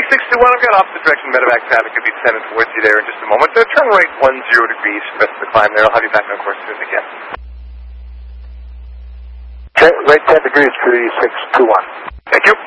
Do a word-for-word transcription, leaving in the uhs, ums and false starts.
six two one, I've got opposite direction medevac traffic. Could be descending towards you there in just a moment. So turn right one zero degrees for the rest of the climb there. I'll have you back on course as soon as I can. Okay, right ten degrees, three six two one. Thank you.